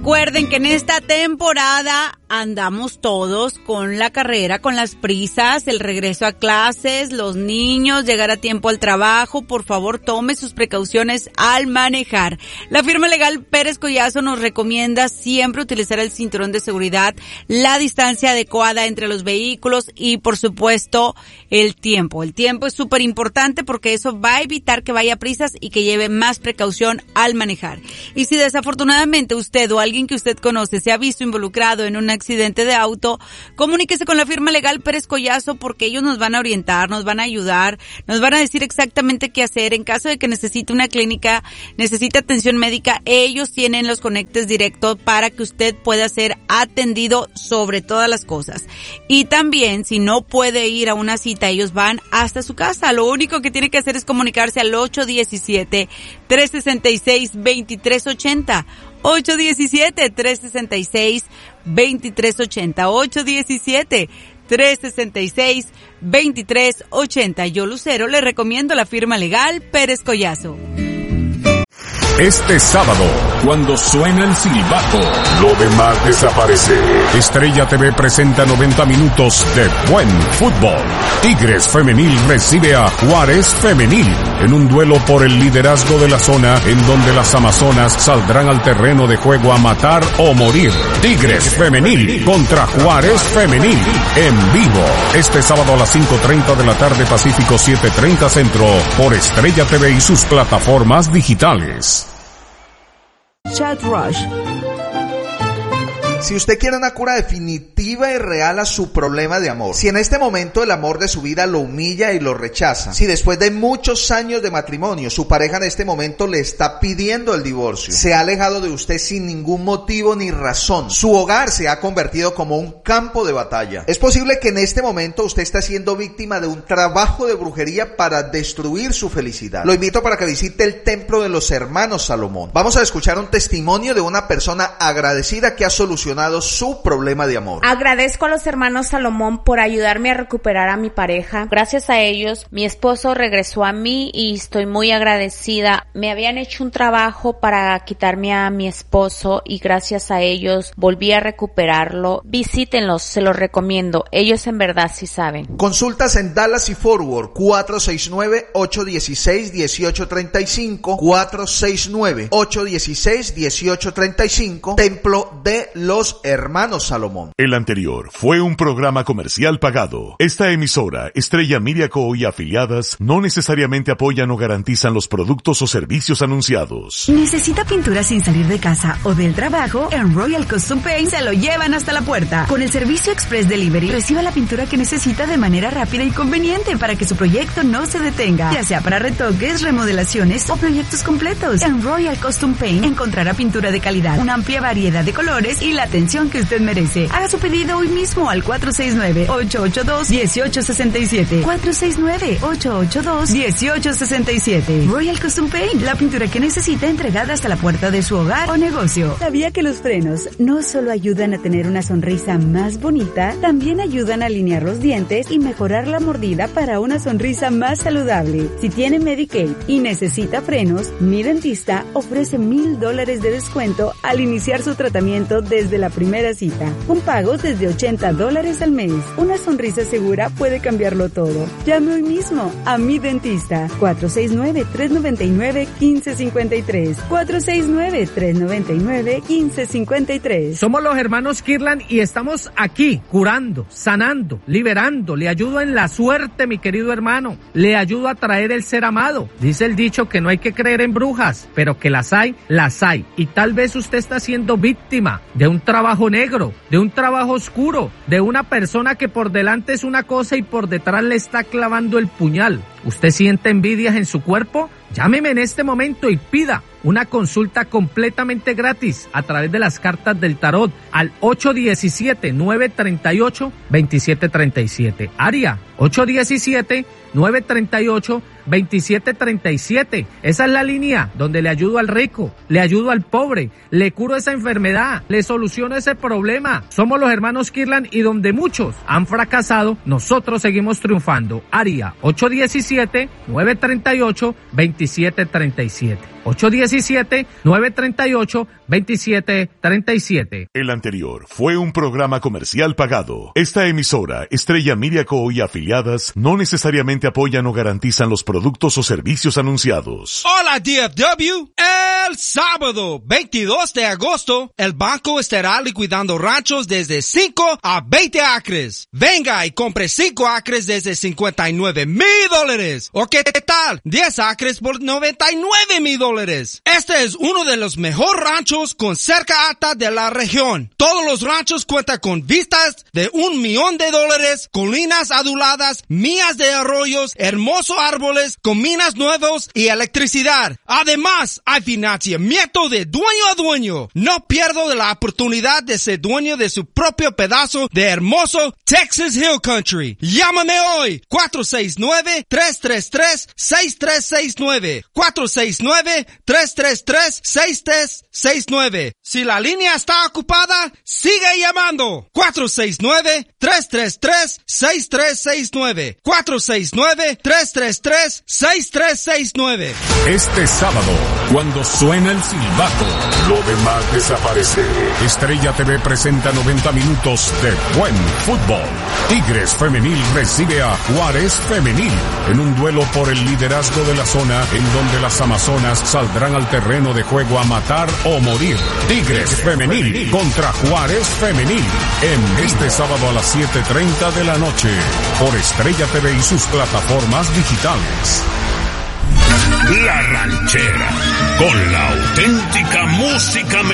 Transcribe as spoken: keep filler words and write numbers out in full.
Recuerden que en esta temporada andamos todos con la carrera, con las prisas, el regreso a clases, los niños, llegar a tiempo al trabajo. Por favor, tome sus precauciones al manejar. La firma legal Pérez Collazo nos recomienda siempre utilizar el cinturón de seguridad, la distancia adecuada entre los vehículos y, por supuesto, el tiempo. El tiempo es súper importante porque eso va a evitar que vaya a prisas y que lleve más precaución al manejar. Y si desafortunadamente usted o alguien que usted conoce se ha visto involucrado en un accidente de auto, comuníquese con la firma legal Pérez Collazo porque ellos nos van a orientar, nos van a ayudar, nos van a decir exactamente qué hacer. En caso de que necesite una clínica, necesite atención médica, ellos tienen los conectes directos para que usted pueda ser atendido sobre todas las cosas. Y también, si no puede ir a una cita, ellos van hasta su casa. Lo único que tiene que hacer es comunicarse al ocho diecisiete, tres sesenta y seis, veintitrés ochenta. ocho diecisiete, tres sesenta y seis, veintitrés ochenta. ocho diecisiete, tres sesenta y seis, veintitrés ochenta. Yo, Lucero, le recomiendo la firma legal Pérez Collazo. Este sábado, cuando suena el silbato, lo demás desaparece. Estrella T V presenta noventa minutos de buen fútbol. Tigres Femenil recibe a Juárez Femenil en un duelo por el liderazgo de la zona, en donde las amazonas saldrán al terreno de juego a matar o morir. Tigres Femenil contra Juárez Femenil en vivo. Este sábado a las cinco treinta de la tarde, Pacífico siete treinta Centro, por Estrella T V y sus plataformas digitales. Chat Rush. Si usted quiere una cura definitiva y real a su problema de amor, si en este momento el amor de su vida lo humilla y lo rechaza, si después de muchos años de matrimonio su pareja en este momento le está pidiendo el divorcio, se ha alejado de usted sin ningún motivo ni razón, su hogar se ha convertido como un campo de batalla, es posible que en este momento usted esté siendo víctima de un trabajo de brujería para destruir su felicidad. Lo invito para que visite el templo de los hermanos Salomón. Vamos a escuchar un testimonio de una persona agradecida que ha solucionado su problema de amor. Agradezco a los hermanos Salomón por ayudarme a recuperar a mi pareja. Gracias a ellos, mi esposo regresó a mí y estoy muy agradecida. Me habían hecho un trabajo para quitarme a mi esposo y gracias a ellos volví a recuperarlo. Visítenlos, se los recomiendo. Ellos en verdad sí saben. Consultas en Dallas y Fort Worth, cuatro seis nueve, ocho uno seis, uno ocho tres cinco, cuatro seis nueve, ocho uno seis, uno ocho tres cinco, Templo de los Hermanos Salomón. El anterior fue un programa comercial pagado. Esta emisora, Estrella Media Co. y afiliadas, no necesariamente apoyan o garantizan los productos o servicios anunciados. ¿Necesita pintura sin salir de casa o del trabajo? En Royal Custom Paint se lo llevan hasta la puerta. Con el servicio Express Delivery, reciba la pintura que necesita de manera rápida y conveniente para que su proyecto no se detenga, ya sea para retoques, remodelaciones o proyectos completos. En Royal Custom Paint encontrará pintura de calidad, una amplia variedad de colores y la atención que usted merece. Haga su pedido hoy mismo al cuatro seis nueve, ocho ocho dos, uno ocho seis siete. cuatro seis nueve, ocho ocho dos, uno ocho seis siete. Royal Custom Paint, la pintura que necesita entregada hasta la puerta de su hogar o negocio. ¿Sabía que los frenos no solo ayudan a tener una sonrisa más bonita, también ayudan a alinear los dientes y mejorar la mordida para una sonrisa más saludable? Si tiene Medicaid y necesita frenos, mi dentista ofrece mil dólares de descuento al iniciar su tratamiento desde la primera cita. Un pago desde ochenta dólares al mes. Una sonrisa segura puede cambiarlo todo. Llame hoy mismo a mi dentista. cuatro seis nueve, tres nueve nueve, uno cinco cinco tres. cuatro seis nueve, tres nueve nueve, uno cinco cinco tres. Somos los hermanos Kirlan y estamos aquí curando, sanando, liberando. Le ayudo en la suerte, mi querido hermano. Le ayudo a traer el ser amado. Dice el dicho que no hay que creer en brujas, pero que las hay, las hay. Y tal vez usted está siendo víctima de un trabajo negro, de un trabajo oscuro, de una persona que por delante es una cosa y por detrás le está clavando el puñal. ¿Usted siente envidias en su cuerpo? Llámeme en este momento y pida una consulta completamente gratis a través de las cartas del tarot al ocho uno siete, nueve tres ocho, dos siete tres siete. Área ocho uno siete, nueve tres ocho, dos siete tres siete. Esa es la línea donde le ayudo al rico, le ayudo al pobre, le curo esa enfermedad, le soluciono ese problema. Somos los hermanos Kirlan y donde muchos han fracasado, nosotros seguimos triunfando. Área ocho uno siete, nueve tres ocho, dos siete tres siete. ocho uno siete, nueve tres ocho, dos siete tres siete. El anterior fue un programa comercial pagado. Esta emisora, Estrella Media Co. y afiliadas, no necesariamente apoyan o garantizan los productos o servicios anunciados. Hola D F W. El sábado veintidós de agosto, el banco estará liquidando ranchos desde cinco a veinte acres. Venga y compre cinco acres desde cincuenta y nueve mil dólares. ¿O qué tal? diez acres por noventa y nueve mil dólares. Este es uno de los mejores ranchos con cerca alta de la región. Todos los ranchos cuentan con vistas de un millón de dólares, colinas aduladas, millas de arroyos, hermosos árboles, con minas nuevos y electricidad. Además, hay financiamiento de dueño a dueño. No pierdo la oportunidad de ser dueño de su propio pedazo de hermoso Texas Hill Country. Llámame hoy, cuatro seis nueve, tres tres tres, seis tres seis nueve, cuatro seis nueve, tres tres tres, seis tres seis nueve. Si la línea está ocupada, sigue llamando. cuatro seis nueve, tres tres tres, seis tres seis nueve, cuatro seis nueve, tres tres tres, seis tres seis nueve. Este sábado, cuando suena el silbato, lo demás desaparece. Estrella T V presenta noventa minutos de buen fútbol. Tigres Femenil recibe a Juárez Femenil en un duelo por el liderazgo de la zona, en donde las amazonas saldrán al terreno de juego a matar o morir. Tigres Femenil contra Juárez Femenil en este sábado a las siete treinta de la noche por Estrella T V y sus plataformas digitales. La Ranchera, con la auténtica música